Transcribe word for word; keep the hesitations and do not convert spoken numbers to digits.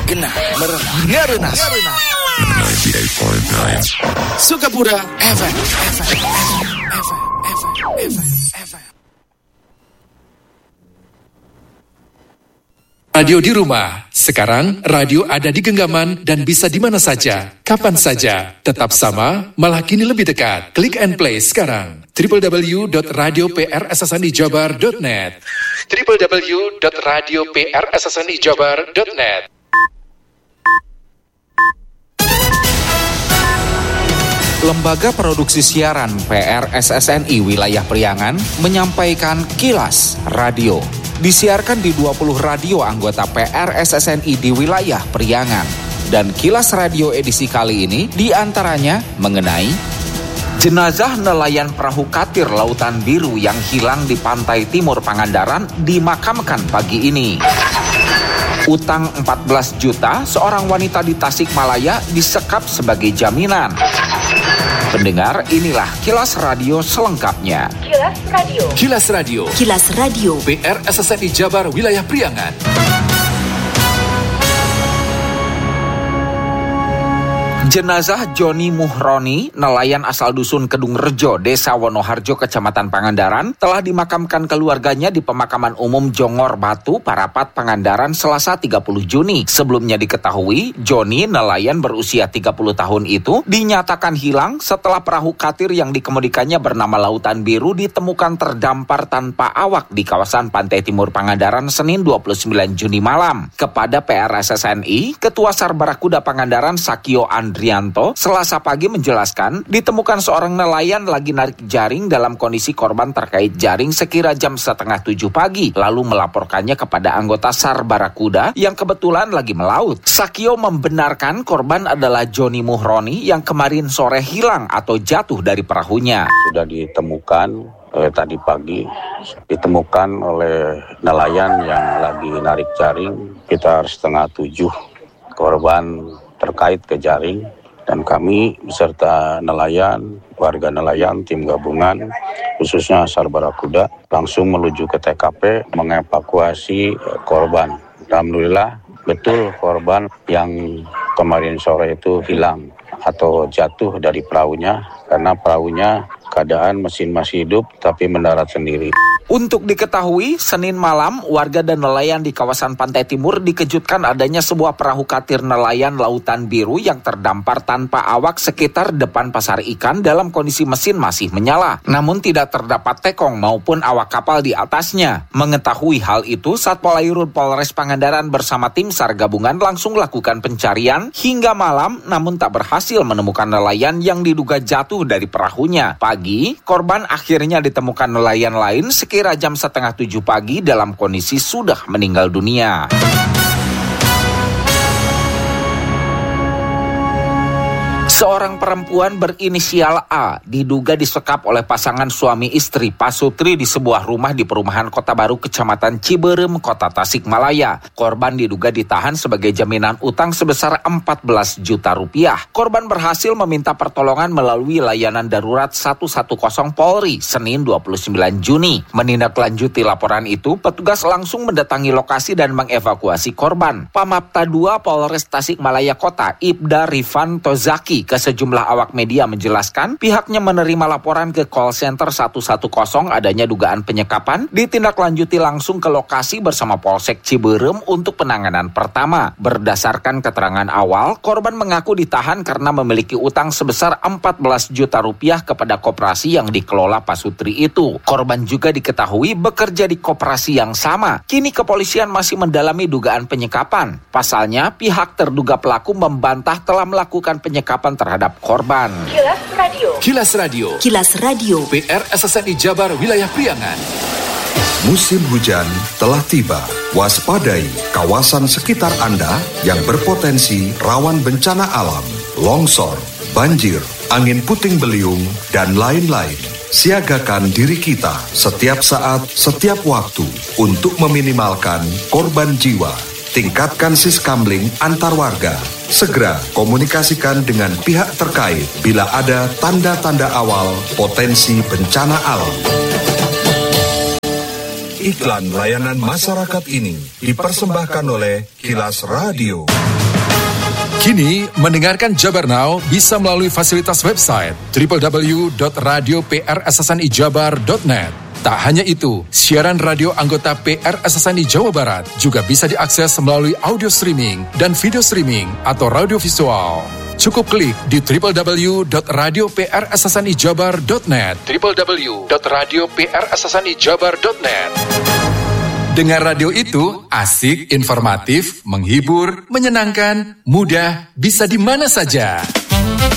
Kena merena ngerenas sembilan puluh delapan titik sembilan Sukapura F M F M F M F M. Radio di rumah. Sekarang radio ada di genggaman dan bisa di mana saja, kapan saja. Tetap sama, malah kini lebih dekat. Klik and play sekarang. w w w dot radio p r s s n i jabar dot net w w w dot radio p r s s n i jabar dot net. Lembaga Produksi Siaran P R S S N I Wilayah Priangan menyampaikan Kilas Radio. Disiarkan di dua puluh radio anggota P R S S N I di wilayah Priangan. Dan Kilas Radio edisi kali ini diantaranya mengenai jenazah nelayan perahu katir Lautan Biru yang hilang di pantai timur Pangandaran dimakamkan pagi ini. Utang empat belas juta seorang wanita di Tasikmalaya disekap sebagai jaminan. Pendengar, inilah Kilas Radio selengkapnya. Kilas Radio. Kilas Radio. Kilas Radio. P R S S N I Jabar Wilayah Priangan. Jenazah Joni Muhroni, nelayan asal dusun Kedung Rejo, Desa Wonoharjo, Kecamatan Pangandaran, telah dimakamkan keluarganya di Pemakaman Umum Jongor Batu, Parapat, Pangandaran, Selasa tiga puluh Juni. Sebelumnya diketahui, Joni, nelayan berusia tiga puluh tahun itu, dinyatakan hilang setelah perahu katir yang dikemudikannya bernama Lautan Biru ditemukan terdampar tanpa awak di kawasan Pantai Timur Pangandaran, Senin dua puluh sembilan Juni malam. Kepada P R S S N I, Ketua Sar Barakuda Pangandaran, Sakio Andri Rianto, Selasa pagi menjelaskan, ditemukan seorang nelayan lagi narik jaring dalam kondisi korban terkait jaring sekira jam setengah tujuh pagi, lalu melaporkannya kepada anggota Sar Barakuda yang kebetulan lagi melaut. Sakio membenarkan korban adalah Joni Muhroni yang kemarin sore hilang atau jatuh dari perahunya. Sudah ditemukan oleh tadi pagi, ditemukan oleh nelayan yang lagi narik jaring sekitar setengah tujuh. Korban terkait ke jaring, dan kami beserta nelayan, warga nelayan, tim gabungan, khususnya Sar Barakuda, langsung menuju ke T K P mengevakuasi korban. Alhamdulillah, betul korban yang kemarin sore itu hilang atau jatuh dari perahunya, karena perahunya keadaan mesin masih hidup tapi mendarat sendiri. Untuk diketahui, Senin malam, warga dan nelayan di kawasan Pantai Timur dikejutkan adanya sebuah perahu katir nelayan Lautan Biru yang terdampar tanpa awak sekitar depan pasar ikan dalam kondisi mesin masih menyala. Namun tidak terdapat tekong maupun awak kapal di atasnya. Mengetahui hal itu, Satpol Airut Polres Pangandaran bersama tim SAR gabungan langsung lakukan pencarian hingga malam, namun tak berhasil menemukan nelayan yang diduga jatuh dari perahunya. Pagi, korban akhirnya ditemukan nelayan lain kira jam setengah tujuh pagi dalam kondisi sudah meninggal dunia. Seorang perempuan berinisial A diduga disekap oleh pasangan suami istri Pasutri di sebuah rumah di perumahan Kota Baru, Kecamatan Ciberem, Kota Tasikmalaya. Korban diduga ditahan sebagai jaminan utang sebesar empat belas juta rupiah. Korban berhasil meminta pertolongan melalui layanan darurat seratus sepuluh Polri, Senin dua puluh sembilan Juni. Menindaklanjuti laporan itu, petugas langsung mendatangi lokasi dan mengevakuasi korban. Pamapta dua Polres Tasikmalaya Kota, Ibda Rifan Tozaki, ke sejumlah awak media menjelaskan pihaknya menerima laporan ke call center seratus sepuluh adanya dugaan penyekapan, ditindaklanjuti langsung ke lokasi bersama Polsek Ciberem untuk penanganan pertama. Berdasarkan keterangan awal, korban mengaku ditahan karena memiliki utang sebesar empat belas juta rupiah kepada koperasi yang dikelola Pasutri itu. Korban juga diketahui bekerja di koperasi yang sama. Kini kepolisian masih mendalami dugaan penyekapan. Pasalnya, pihak terduga pelaku membantah telah melakukan penyekapan terhadap korban. Kilas Radio. Kilas Radio. Kilas Radio. P R S S N I Jabar Wilayah Priangan. Musim hujan telah tiba. Waspadai kawasan sekitar Anda yang berpotensi rawan bencana alam, longsor, banjir, angin puting beliung, dan lain-lain. Siagakan diri kita setiap saat, setiap waktu untuk meminimalkan korban jiwa. Tingkatkan siskamling antar warga. Segera komunikasikan dengan pihak terkait bila ada tanda-tanda awal potensi bencana alam. Iklan layanan masyarakat ini dipersembahkan oleh Kilas Radio. Kini, mendengarkan Jabar Now bisa melalui fasilitas website double-u double-u double-u dot radio p r s s n i jabar dot net. Tak hanya itu, siaran radio anggota P R S S N I Jawa Barat juga bisa diakses melalui audio streaming dan video streaming atau radio visual. Cukup klik di double-u double-u double-u dot radio p r s s n i jabar dot net, double-u double-u double-u dot radio p r s s n i jabar dot net. Dengar radio itu asik, informatif, menghibur, menyenangkan, mudah, bisa di mana saja.